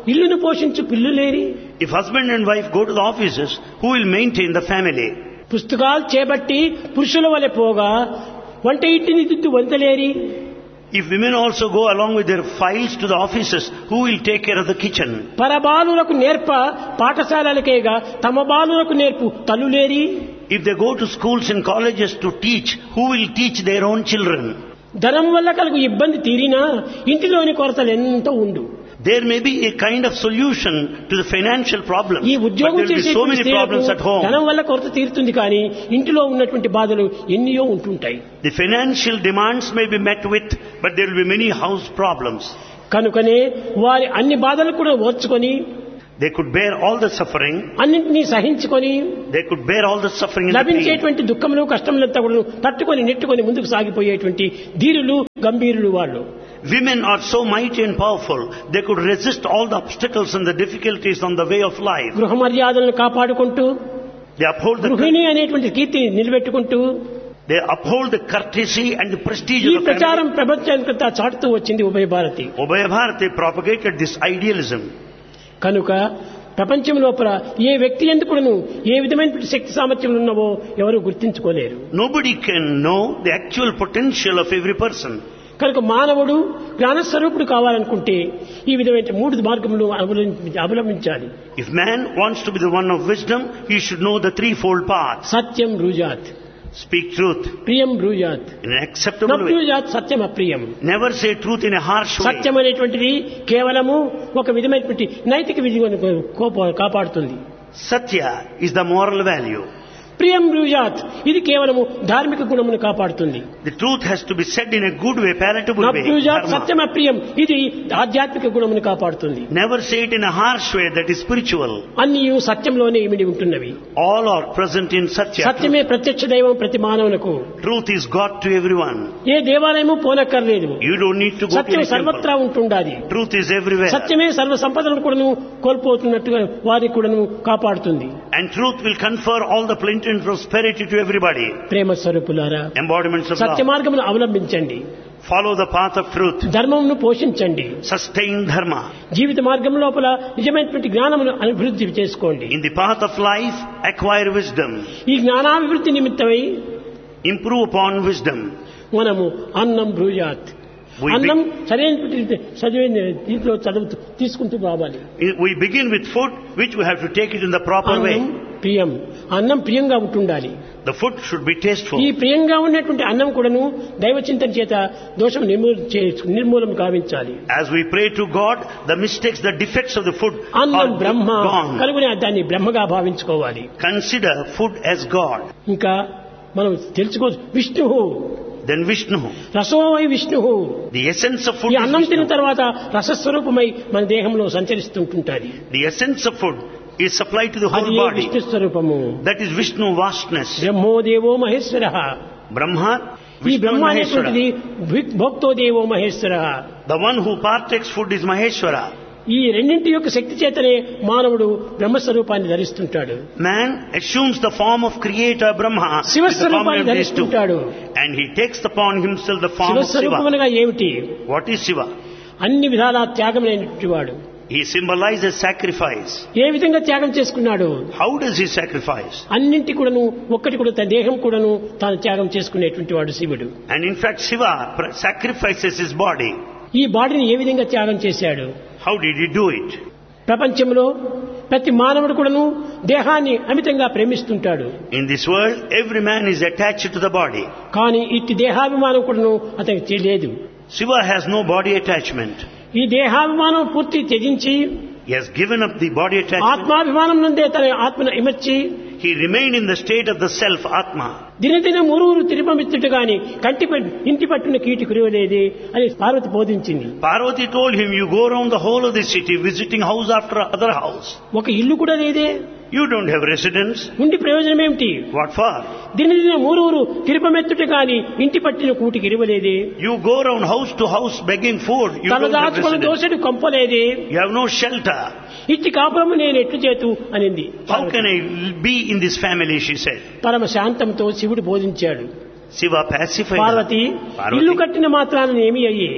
ఇల్లును పోషించు పిల్లులేరి. If husband and wife go to the offices, who will maintain the family? పుస్తకాలు చేపట్టి పురుషుల వలె పోగా వంట ఇంటిని దిద్దు వంతలేరి. If women also go along with their files to the offices, who will take care of the kitchen? పరబాలులకు నేర్ప పాఠశాలలకేగా తమ బాలులకు నేర్పు తల్లులేరి. If they go to schools and colleges to teach, who will teach their own children? ధనం వల్ల కలుగు ఇబ్బంది తీరినా ఇంటిలోని కొరతలు ఎంతో ఉండు. There may be a kind of solution to the financial problem, ఈ but there ఉద్యోగం will be చేసే so many problems at home. ధనం వల్ల కొరత తీరుతుంది కానీ ఇంటిలో ఉన్నటువంటి బాధలు ఎన్నో ఉంటుంటాయి. The financial demands may be met with, but there will be many house problems. కనుకనే వారి అన్ని బాధలు కూడా ఓర్చుకొని They could bear all the suffering. అన్నింటినీ సహించుకొని They could bear all the suffering and the pain. లభించేటువంటి దుఃఖములు కష్టములంతా కూడా తట్టుకొని నెట్టుకొని ముందుకు సాగిపోయేటువంటి ధీరులు గంభీరులు వాళ్ళు. Women are so mighty and powerful, they could resist all the obstacles and the difficulties on the way of life. గృహ మర్యాదలను కాపాడుకుంటూ They uphold the గృహిణి అనేటువంటి కీర్తిని నిలబెట్టుకుంటూ they uphold the courtesy and the prestige ఈ of the family. ప్రచారం ప్రపంచానికంతా చాటుతూ వచ్చింది ఉభయ Bharati. Ubhaya Bharati propagated this idealism. కనుక ప్రపంచం లోపల ఏ వ్యక్తి ఎందుకును ఏ విధమైన శక్తి సామర్థ్యం ఉన్నవో ఎవరు గుర్తించుకోలేరు. Nobody can know the actual potential of every person. కనుక మానవుడు జ్ఞానస్వరూపుడు కావాలనుకుంటే ఈ విధమైన మూడు మార్గములు అవలంబించాలి. If man wants to be the one of wisdom, he should know the threefold path. Satyam బ్రూజాత్, Speak truth ప్రియం బ్రూజాత్, in an acceptable way. బ్రూజాత్ Satyam అప్రియం. Never say truth in a harsh way. సత్యం అనేటువంటిది కేవలము ఒక విధమైనటువంటి నైతిక విధిని కాపాడుతుంది. Satya is the moral value. ప్రియం బ్రూజాత్ ఇది కేవలము ధార్మిక గుణమును కాపాడుతుంది. The truth has to be said in a good way, palatable way. బ్రూజాత్ Dharma. సత్యం అప్రియం ఇది ఆధ్యాత్మిక గుణమును కాపాడుతుంది. Never say it in a harsh way, that is spiritual. అన్నీ సత్యంలోనే ఇమిడి ఉంటున్నవి. All are present in Satya. సత్యమే ప్రత్యక్ష దైవం ప్రతి మానవునకు. Truth is God to everyone. ఏ దేవాలయము పోనక్కర్లేదు. You don't need to go to Satyam any temple. సర్వత్రా ఉంటుండాలి. Truth is everywhere. సత్యమే సర్వ సంపదలను కూడాను కోల్పోతున్నట్టుగా వారికి కూడాను కాపాడుతుంది. And truth will confer all the plenty and prosperity to everybody. ప్రేమ స్వరూపులారా, Embodiments of సత్య love. మార్గమును అవలంబించండి. Follow the path of truth. ధర్మమును పోషించండి. Sustain dharma. జీవిత మార్గం లోపల నిజమైనటువంటి జ్ఞానమును అభివృద్ధి చేసుకోండి. In the path of life, acquire wisdom. ఈ జ్ఞానాభివృద్ధి నిమిత్తమై Improve upon wisdom. మనము అన్నం బ్రూజాత్, We అన్నం సరైనటువంటి చదివిన దీంట్లో చదువు తీసుకుంటూ రావాలి. We begin with food, which we have to take it in the proper way. అన్నం ప్రియం, అన్నం ప్రియంగా ఉంటుండాలి. The food should be tasteful. ఈ ప్రియంగా ఉన్నటువంటి అన్నం కూడాను దైవ చింతన చేత దోషం నిర్మూలం గావించాలి. As we pray to God, the mistakes, the defects of the food అన్నం are బ్రహ్మ gone. కనుగొని దాన్ని బ్రహ్మగా భావించుకోవాలి. Consider food as God. ఇంకా మనం తెలుసుకో విష్ణువు, Then Vishnu. రసోవై విష్ణువు. The essence of food ఈ is అన్నం తిన్న Vishnu. తర్వాత రసస్వరూపమై మన దేహంలో సంచరిస్తుంటుంటాది. The essence of food is supplied to the అది whole body. విష్ణు స్వరూపము. That is Vishnu vastness. Brahmo దేవో మహేశ్వర. Brahma, ఈ Vishnu బ్రహ్మ and అనేటువంటిది Maheshwara. భోక్తో దేవో Maheshwara. The one who partakes food is Maheshwara. ఈ రెండింటి యొక్క శక్తి చేతనే మానవుడు బ్రహ్మస్వరూపాన్ని ధరిస్తుంటాడు. Man assumes the form of creator Brahma with the శివస్వరూపాన్ని form of these two. ధరిస్తుంటాడు. And he takes upon himself the form of Shiva. శివస్వరూపమునగా ఏమిటి? What is Shiva? అన్ని విధాల త్యాగమైనటువంటి వాడు. He symbolizes sacrifice. ఏ విధంగా త్యాగం చేసుకున్నాడు? How does he sacrifice? అన్నింటి కూడాను ఒక్కటి కూడా తన దేహం కూడాను తాను త్యాగం చేసుకునేటువంటి వాడు శివుడు. And in fact, Shiva pr- sacrifices his body. ఈ బాడీని ఏ విధంగా త్యాగం చేశాడు? How did he do it? ప్రపంచంలో ప్రతి మానవుడు కూడాను దేహాన్ని అమితంగా ప్రేమిస్తుంటాడు. In this world, every man is attached to the body. కానీ ఇట్టి దేహాభిమానం కూడాను అతనికి తెలియదు. Shiva has no body attachment. ఈ దేహాభిమానం పూర్తి త్యజించి He has given up the body attachment. ఆత్మాభిమానం నుండే తన ఆత్మను ఇమర్చి He remained in the state of the self, Atma. దినదిన మురువురు తిరుపమిత్తుడు గాని కంటి పట్- ఇంటి పట్టున కీటి కురివలేదే అని Parvati బోధించింది. Parvati told him, you go around the whole of the city visiting house after other house. ఒక ఇల్లు కూడా లేదే, You don't have residence. ఉండి ప్రయోజనం ఏమిటి? What for? దినదిన మూరువురు తిరుపమెత్తుట గాని ఇంటి పట్టిన కూటికి ఇరవలేదే, You go around house to house begging food. You తన don't have దాచుకొని residence. దోసెడు కొంపలేదే, You have no shelter. ఇట్టి కాపురము నేను ఎట్లు చేతు అనింది. How can I be in this family, she said. పరమ శాంతంతో శివుడు బోధించాడు. Shiva pacified her. Parvati Parvati, ఇల్లు కట్టిన మాత్రాన ఏమి అయ్యే,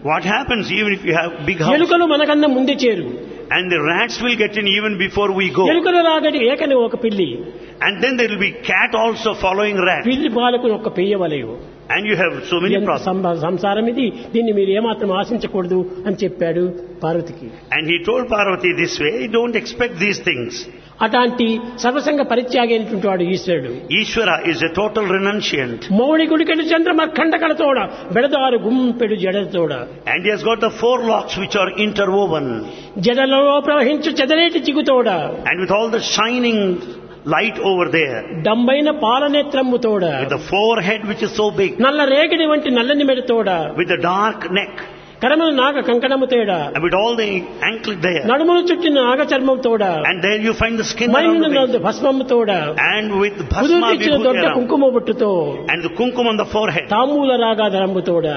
What happens even if you have big house? ఎలుకలు మనకన్నా ముందే చేరు. And the rats will get in even before we go. ఎలుకలు రాగడి ఏకని ఒక పిల్లి. And then there will be cat also following rat. పిల్లి పాలకు ఒక పెయ్యవలయు. And you have so many ఎంత problems. సంబ- సంసారం ఇది, దీన్ని మీరు ఏమాత్రం ఆశించకూడదు అని చెప్పాడు పార్వతికి. And he told Parvati this way, don't expect these things. అట్లాంటి సర్వసంగ పరిత్యాగి అయినటువంటి వాడు ఈశ్వరుడు. Ishvara is a total renunciant. Mouli గుడికెడు చంద్రమ ఖండకలతోడ బెడదారు గుంపెడు జడతోడ. And he has got the four locks which are interwoven. జడలలో ప్రవహించు చెదరేటి చిగుతోడ. And with all the shining light over there. డంబైన పాలనేత్రమ్ముతోడ. With the forehead which is so big. నల్ల రేగడి వంటి నల్లని మెడతోడ. With the dark neck. కరములు నాగ కంకణము తేడ. And with all the anklet there. నడుములు చుట్టిన నాగ చర్మం తోడ. And there you find the skin around the waist. భస్మము తోడ. And with bhasma కుదుర్చిచ్చిన vibhuti Dodda around. కుంకుమ బొట్టుతో. And the kumkum on the forehead. తామూల రాగాధరంబు తోడ.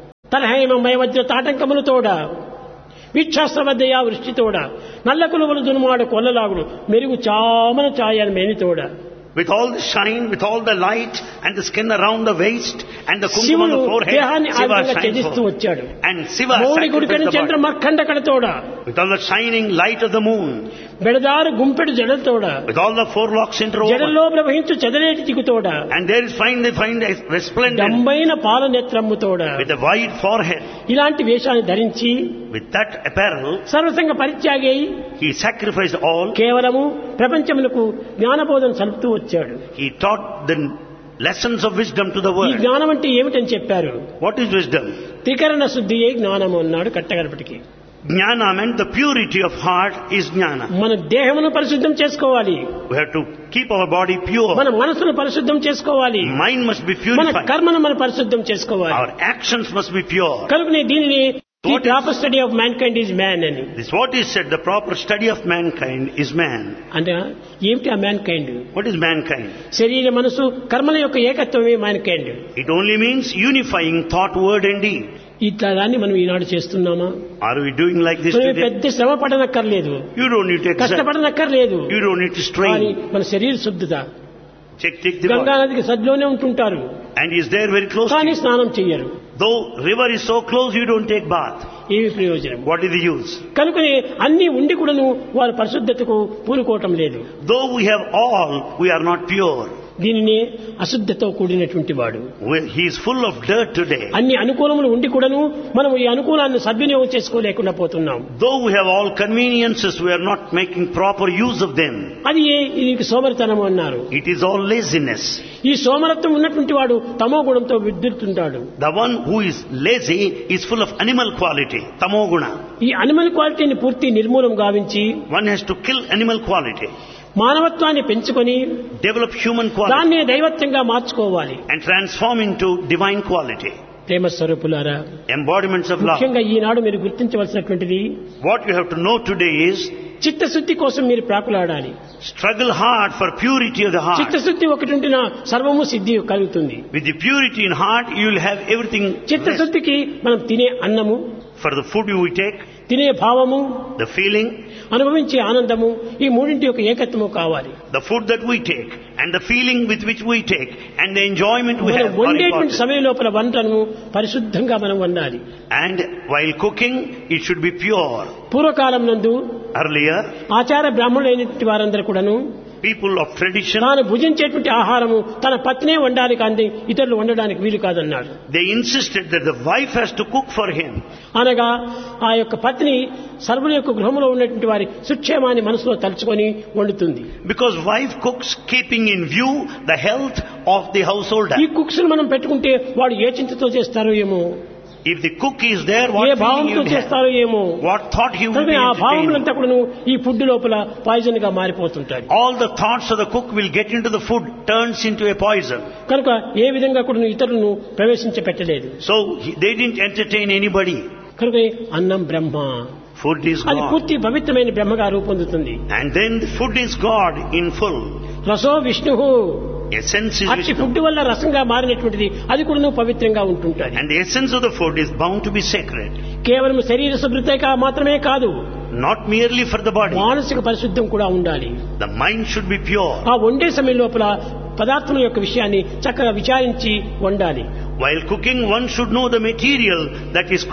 తలహేమమయ వజ్ర తాటంకములు తోడ. వీక్షాస్త్రవద్దయా వృష్టితోడ. నల్ల కులువలు దునుమాడు కొల్లలాగుడు మెరుగు చామన ఛాయని మేనితోడ. With all the shine, with all the light, and the skin around the waist, and the kumkum on శివుడు the forehead, దేహాన్ని ఆ Shiva విధంగా shines త్యజిస్తూ forth. వచ్చాడు. And Shiva Mouli గుడికని sacrificed the Chandra body. మర్కండకలతోడ. With all the shining light of the moon, బెడదారు గుంపెడు జడలతోడ. with all the four locks interwoven. జడల్లో ప్రవహించు చెదరేటి చిగుతోడ. And there is find, they find a resplendent, డంబైన పాలనేత్రమ్ముతోడ. with a wide forehead. ఇలాంటి వేషాన్ని ధరించి With that apparel, సర్వసంగ పరిత్యాగి అయి he sacrificed all. కేవలము ప్రపంచములకు జ్ఞానబోధన సలుపుతూ వచ్చాడు. He taught the lessons of wisdom to the ఈ world. జ్ఞానం అంటే ఏమిటని చెప్పారు. What is wisdom? త్రికరణ శుద్ధియే జ్ఞానము అన్నాడు కట్టగడపటికి. Jnana meant the purity of heart is jnana. మన దేహమును పరిశుద్ధం చేసుకోవాలి. We have to keep our body pure. మన మనసును పరిశుద్ధం చేసుకోవాలి. Mind must be మన purified. కర్మను మనం పరిశుద్ధం చేసుకోవాలి. Our actions must be pure. కనుకనే దీనిని the What is- proper study of man kind is man అని. This what is said, the proper study of mankind is man. అంటే ఏమిటి ఆ man kind? What is mankind? శరీర మనసు కర్మల యొక్క ఏకత్వమే man kind. It only means unifying thought, word and deed. ఇట్లా దాన్ని మనం ఈనాడు చేస్తున్నామా? Are we doing like this మనం today? పెద్ద శ్రమ పడనక్కర్లేదు, You don't need to exert. కష్టపడనక్కర్లేదు. You don't need to కానీ strain. మన శరీర శుద్ధత. Check, check the Ganga body. నదికి సద్లోనే ఉంటుంటారు And he is there very close to కానీ you. స్నానం చెయ్యరు. Though river is so close, you don't take bath. ఏమి ప్రయోజనం? What is the use? కనుకనే అన్ని ఉండి కూడాను వారు పరిశుద్ధతకు పూనుకోవటం లేదు. Though we have all, we are not pure. దీనినే అశుద్ధతో కూడినటువంటి వాడు. We- He is full of dirt today. అన్ని అనుకూలములు ఉండి కూడాను మనం ఈ అనుకూలాన్ని సద్వినియోగం చేసుకోలేకుండా పోతున్నాం. Though we have all conveniences, we are not making proper use of them. అది ఏ- ఇది సోమరితనం అన్నారు. It is all laziness. ఈ సోమరత్వం ఉన్నటువంటి వాడు తమో గుణంతో విద్యుతుంటాడు. The one who is lazy is full of animal quality, tamoguna. ఈ అనిమల్ క్వాలిటీని పూర్తి నిర్మూలం గావించి One has to kill animal quality, మానవత్వాన్ని పెంచుకొని develop human quality, దాన్ని దైవత్వంగా మార్చుకోవాలి. and transform into divine quality, ప్రేమ స్వరూపులారా, embodiments of love. ముఖ్యంగా ఈనాడు మీరు గుర్తించవలసినటువంటిది What you have to know today is చిత్తశుద్ధి కోసం మీరు ప్రాకులాడాలి. struggle hard for purity of the heart. చిత్తశుద్ధి ఒకటి ఉంటున్న సర్వము సిద్ధి కలుగుతుంది. With the purity in heart, you will have everything. చిత్తశుద్ధికి మనం తినే అన్నము, For the food you take, తినే భావము, the feeling, అనుభవించే ఆనందము, ఈ మూడింటి యొక్క ఏకత్వము కావాలి. the food that we take, and the feeling with which we take, and the enjoyment we మనం have are వండేటువంటి important. సమయం లోపల వంటను పరిశుద్ధంగా మనం వండాలి. And while cooking, it should be pure. పూర్వకాలం నందు Earlier, ఆచార బ్రాహ్మణులైనటువంటి వారందరూ కూడాను people of tradition, తాను భుజించేటువంటి ఆహారము తన పత్నే వండాలి కానీ ఇతరులు వండడానికి వీలు కాదన్నాడు. they insisted that the wife has to cook for him. అనగా ఆ యొక్క పత్ని సర్వుల యొక్క గృహంలో ఉన్నటువంటి వారి సుక్షేమాన్ని మనసులో తలుచుకొని వండుతుంది. Because wife cooks keeping in view the health of the householder. ఈ కుక్స్ మనం పెట్టుకుంటే వాడు ఏ చింతతో చేస్తారో ఏమో, If the cook is there, A what feeling భావంతో you will have? చేస్తారో ఏమో. What thought he will కనుక be ఆ entertaining? భావములంతా కూడా ఈ ఫుడ్ లోపల పాయిజన్ గా మారిపోతుంటాయి. All the thoughts of the cook will get into the food, turns into a poison. కనుక ఏ విధంగా కూడా ఇతరులను ప్రవేశించ పెట్టలేదు. So he- they didn't entertain anybody. కనుక అన్నం బ్రహ్మ, Food is అది God. పూర్తి పవిత్రమైన బ్రహ్మగా రూపొందుతుంది. And then the food is God in full. రసో Vishnu, Essence is అట్టి Vishnu. ఫుడ్ వల్ల రసంగా మారినటువంటిది అది కూడా పవిత్రంగా ఉంటుంటుంది. And the essence of the food is bound to be sacred. కేవలం శరీర శుభ్రత మాత్రమే కాదు, Not merely for the body. మానసిక పరిశుద్ధం కూడా ఉండాలి. The mind should be pure. ఆ వండే సమయం లోపల పదార్థముల యొక్క విషయాన్ని చక్కగా విచారించి వండాలి. While cooking, one should know the material that is cooked.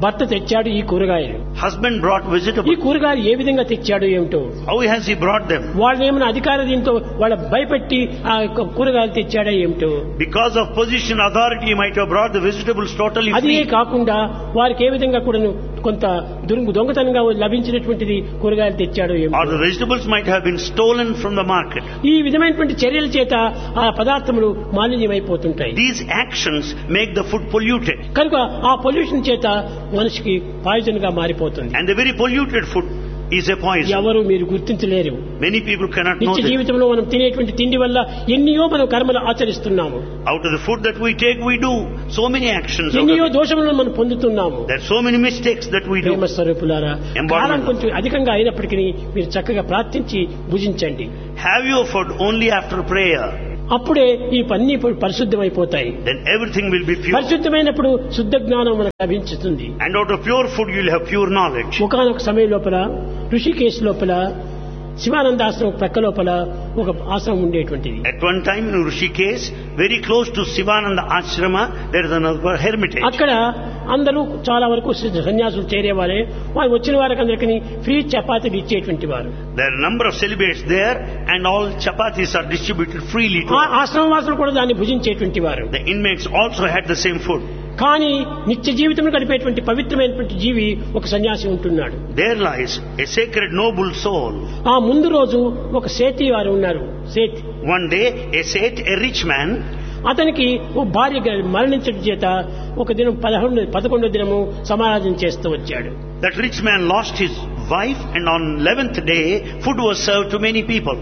భర్త తెచ్చాడు ఈ కూరగాయలు. Husband brought ఈ vegetables. కూరగాయలు ఏ విధంగా తెచ్చాడు ఏమిటో, How has he brought them? వాళ్ళు ఏమైనా అధికార దీంతో వాళ్ళ భయపెట్టి ఆ యొక్క కూరగాయలు తెచ్చాడా ఏమిటో. Because of position, authority, he might have brought the vegetables totally అదే free. కాకుండా వారికి ఏ విధంగా కూడా కొంత దొంగ- దొంగతనంగా లభించినటువంటిది కూరగాయలు తెచ్చాడో Or ఏమిటో. the vegetables might have been stolen from the market. ఈ విధమైనటువంటి చర్యల చేత ఆ పదార్థములు మాలిన్యమైపోతుంటాయి. These actions make the food polluted. కనుక ఆ పొల్యూషన్ చేత మనిషికి పాయిజన్ గా మారిపోతుంది. And the very polluted food is a poison. ఎవరు మీరు గుర్తించలేరు. Many people cannot know నిత్య this. జీవితంలో మనం తినేటువంటి తిండి వల్ల ఎన్నో మనం కర్మలు ఆచరిస్తున్నాము. Out of the food that we take, we do so many actions. out of ఎన్నో it. దోషములను మనం పొందుతున్నాము. There are so many mistakes that we do. ప్రేమ స్వరూపులారా, Embodiment. కాలం కొంచెం అధికంగా అయినప్పటికీ మీరు చక్కగా ప్రార్థించి భుజించండి. Have your food only after prayer. అప్పుడే ఈ పన్నీ పరిశుద్ధమైపోతాయి. Then everything will be pure. పరిశుద్ధమైనప్పుడు శుద్ధ జ్ఞానం మనకు లభించుతుంది. And out of pure food, you will have pure knowledge. ఒకనొక సమయం లోపల ఋషికేశ్ లోపల శివానంద ఆశ్రమం ప్రక్క లోపల ఒక ఆశ్రమం ఉండేటువంటిది. At one time in Rishikesh, very close to Sivananda Ashrama, there is another hermitage. అక్కడ అందరూ చాలా వరకు సన్యాసులు చేరేవారే. వారు వచ్చిన వారికి అందరికీ ఫ్రీ చపాతీలు ఇచ్చేటువంటి వారు. There are a number of celibates there, and all chapatis are distributed freely to ఆ all. ఆశ్రమవాసులు కూడా దాన్ని భుజించేటువంటి వారు. The inmates also had the same food. కానీ నిత్య జీవితం గడిపేటువంటి పవిత్రమైనటువంటి జీవి ఒక సన్యాసి ఉంటున్నాడు. There lies a sacred noble soul. ఆ ముందు రోజు ఒక సేతి వారు ఉన్నారు. సేతి One day, a Seth, a rich man, అతనికి ఓ భార్య గ- మరణించడం చేత ఒక దినం పదకొండు పదకొండో దినము సమారాధన చేస్తూ వచ్చాడు. that rich man lost his wife, and on eleventh day, food was served to many people.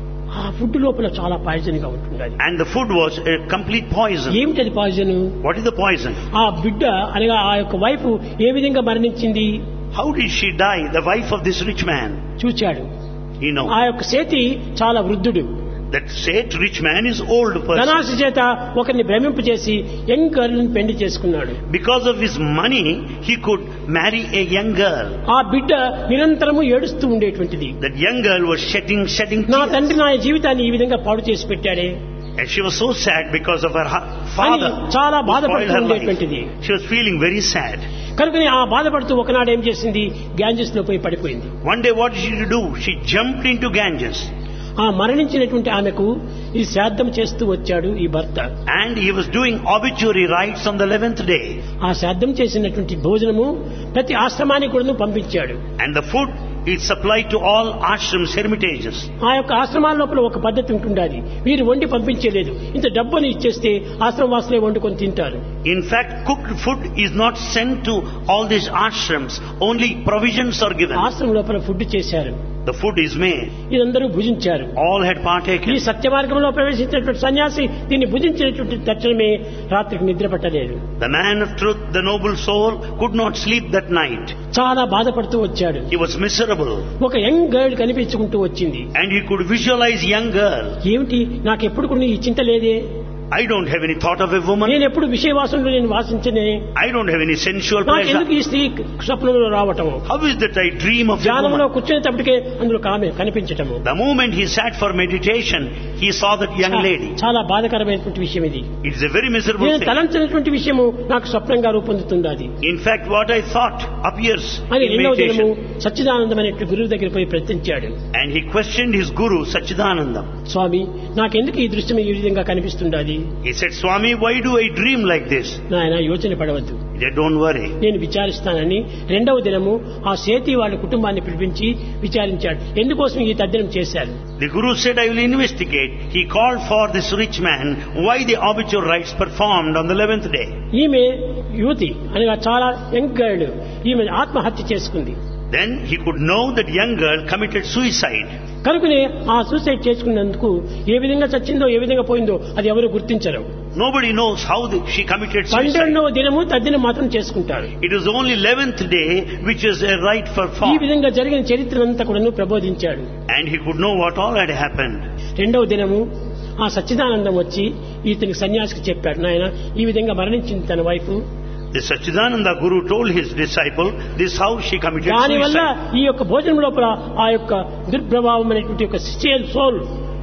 ఆ ఫుడ్ లోపల చాలా పాయిజన్ గా ఉంటున్నది. And the food was a complete poison. ఏమిటది poison? What is the poison? ఆ బిడ్డ అనగా ఆ యొక్క వైఫ్ ఏ విధంగా మరణించింది How did she die, the wife of this rich man? చూచాడు. You know, ఆ యొక్క సేతి చాలా వృద్ధుడు. that Seth, rich man, is old person. ధనాశ చేత ఒకరిని భ్రమింపు చేసి యంగ్ గర్ల్ పెళ్లి చేసుకున్నాడు. Because of his money, he could marry a young girl. ఆ బిడ్డ నిరంతరము ఏడుస్తూ ఉండేటువంటిది. That young girl was shedding, shedding నా tears. తండ్రి నా జీవితాన్ని ఈ విధంగా పాడు చేసి పెట్టాడే And she was so sad because of her hu- అని father. చాలా who spoiled బాధపడుతూ her life. ఉండేటువంటిది. She was feeling very sad. కనుకని ఆ బాధపడుతూ ఒకనాడు ఏం చేసింది, గ్యాంజెస్ లో పోయి పడిపోయింది. One day, what did she do? She jumped into Ganges. ఆ మరణించినటువంటి ఆమెకు ఈ శ్రాద్ధం చేస్తూ వచ్చాడు ఈ భర్త. And he was doing obituary rites on the eleventh day. ఆ శ్రాద్ధం చేసినటువంటి భోజనము ప్రతి ఆశ్రమానికి కూడా పంపించాడు. And the food is supplied to all ashrams, hermitages. ఆ యొక్క ఆశ్రమాల లోపల ఒక పద్ధతి ఉంటుండాలి. వీరు వండి పంపించలేదు, ఇంత డబ్బుని ఇచ్చేస్తే ఆశ్రమవాసులే వండుకొని తింటారు. In fact, cooked food is not sent to all these ashrams. Only provisions are given. ఆశ్రమం లోపల ఫుడ్ చేశారు. The food is made. ఇదందరూ భుజించారు. All had ఈ partaken. సత్య మార్గంలో ప్రవేశించినటువంటి సన్యాసి దీన్ని భుజించినటువంటి తక్షణమే రాత్రికి నిద్ర పట్టలేదు. The man of truth, the noble soul, could not sleep that night. చాలా బాధపడుతూ వచ్చాడు. He was miserable. ఒక యంగ్ గర్ల్ కనిపించుకుంటూ వచ్చింది. And he could visualize young girl. ఏమిటి నాకు ఎప్పుడు కూడా ఈ చింత లేదే, I don't have any thought of a woman. నేను ఎప్పుడు విషయవాసంలో నేను వాసించనే, I don't have any sensual నాకు ఎందుకు pleasure. ఈ స్త్రీ స్వప్నంలో రావటము, How is that I dream of a ధ్యానంలో woman? కూర్చునేటప్పటికే అందులో ఆమె కనిపించటము. The moment he sat for meditation, he saw that young lady. చాలా బాధకరమైనటువంటి విషయం ఇది. It is a very miserable నేను thing. తలంచినటువంటి విషయము నాకు స్వప్నంగా రూపొందుతుంది అది In fact, what I thought appears అని in రెండవ దినము meditation. సచ్చిదానందం అనే గురువు దగ్గర పోయి ప్రశ్నించాడు. And he questioned his guru, Sachidananda. స్వామి, నాకెందుకు ఈ దృశ్యం ఈ విధంగా కనిపిస్తుండాలి? He said, Swami, why do I dream like this? నాయన యోచన పడవద్దు, He said, don't worry. నేను విచారిస్తానని రెండవ దినము ఆ సేతి వాళ్ళ కుటుంబాన్ని పిలిపించి విచారించాడు. ఎందుకోసం ఈ తద్దినం చేశారు. The guru said, I will investigate. He called for this rich man, why the obituary rites performed on the eleventh day. ఈమె యువతి అనగా చాలా యంగ్ గర్ల్, ఈమె ఆత్మహత్య చేసుకుంది. Then he could know that young girl committed suicide. కనుకనే ఆ suicide చేసుకున్నందుకు ఏ విధంగా చచ్చిందో ఏ విధంగా పోయిందో అది ఎవరు గుర్తించరు. Nobody knows how the, she committed suicide. పన్నెండవ దినము తద్దినం మాత్రం చేసుకుంటారు. It was only eleventh day which is a rite ఈ performed. విధంగా జరిగిన చరిత్రనంతా కూడా ప్రబోధించాడు. And he could know what all had happened. రెండవ దినము ఆ సచ్చిదానందం వచ్చి ఇతనికి సన్యాసికి చెప్పాడు, నాయన ఈ విధంగా మరణించింది తన wife. The Sachidananda Guru told his disciple, this is how she committed దానివల్ల suicide. ఈ యొక్క భోజనం లోపల ఆ యొక్క దుర్ప్రభావం అనేటువంటి ఒక సోల్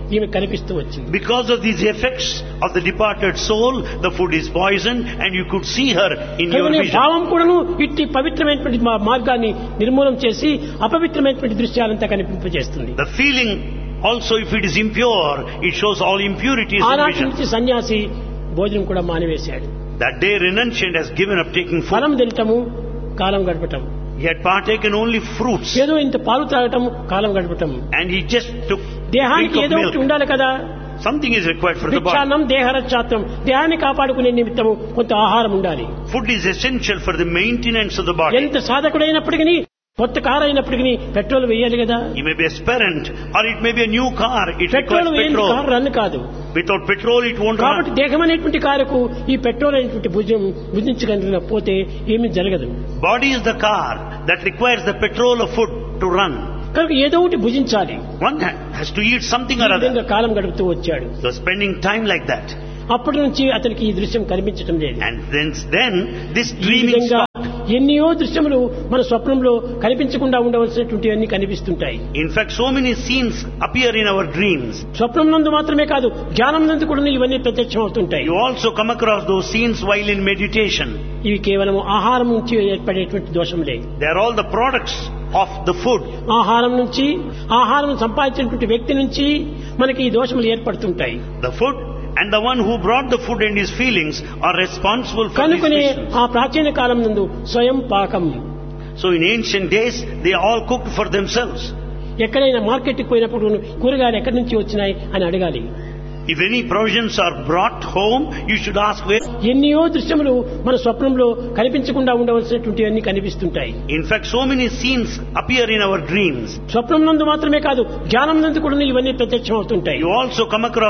ఈమె కనిపిస్తూ వచ్చింది. Because of these effects of the departed soul, the food is poisoned and you could see her in your కనుక vision. భావం కూడాను ఇట్టి పవిత్రమైనటువంటి మా- మార్గాన్ని నిర్మూలం చేసి అపవిత్రమైనటువంటి దృశ్యాలంతా కనిపింపజేస్తుంది. The feeling also, if it is impure, it shows all impurities in ఆనాటి vision. నుంచి సన్యాసి భోజనం కూడా మానివేశాడు. That day renunciant has given up taking food. ఫలం తినటము, కాలం గడపటం, He had partaken only fruits ఏదో ఇంత పాలు త్రాగటం, కాలం గడపటం. and he just took దేహానికి drink ఏదో of ఒకటి milk. ఉండాలి కదా. Something is required for the body. భిక్షాన్నం దేహరక్షాత్రం, దేహాన్ని కాపాడుకునే నిమిత్తము కొంత ఆహారం ఉండాలి. Food is essential for the maintenance of the body. ఎంత సాధకుడైనప్పటికీ కొత్త కారు అయినప్పటికీ పెట్రోల్ వేయాలి కదా. He may be a aspirant or it may be a new car. It petrol requires వేయని కారు petrol. రన్ కాదు. Without petrol it won't కాబట్టి run. దేహం అనేటువంటి కారుకు ఈ పెట్రోల్ అనేటువంటి భుజం భుజించగలిగినపోతే ఏమీ జరగదు. Body is the car that requires the petrol of food to run. కనుక ఏదో ఒకటి భుజించాలి. One has to eat something ఈ or విధంగా other. కాలం గడుపుతూ వచ్చాడు. So spending time like that. అప్పటి నుంచి అతనికి ఈ దృశ్యం కనిపించడం లేదు. And then, then this ఈ dreaming విధంగా stopped. ఎన్నో దృశ్యములు మన స్వప్నంలో కనిపించకుండా ఉండవలసినటువంటి అన్ని కనిపిస్తుంటాయి. In fact, so many scenes appear in our dreams. స్వప్నం నందు మాత్రమే కాదు, జ్ఞానం నందు కూడా ఇవన్నీ ప్రత్యక్షం అవుతుంటాయి. You also come across those scenes while in meditation. ఇవి కేవలం ఆహారం నుంచి ఏర్పడేటువంటి దోషములే. They are all the products of the food. ఆహారం నుంచి, ఆహారం సంపాదించినటువంటి వ్యక్తి నుంచి మనకి ఈ దోషములు ఏర్పడుతుంటాయి. The food and the one who brought the food and his feelings are responsible for these కనుకనే visions. ఆ ప్రాచీన కాలం నందు స్వయం పాకం. So in ancient days, they all cooked for themselves. ఎక్కడైనా మార్కెట్కి పోయినప్పుడు కూరగాయలు ఎక్కడి నుంచి వచ్చినాయి అని అడగాలి. If any provisions are brought home, you should ask where. ఎన్నో దృశ్యములు మన స్వప్నంలో కనిపించకుండా ఉండవలసినటువంటి అన్ని కనిపిస్తుంటాయి. In fact, so many scenes appear in our dreams. స్వప్నం నందు మాత్రమే కాదు, జ్ఞానం నందు కూడా ఇవన్నీ ప్రత్యక్షం అవుతుంటాయి. You also come across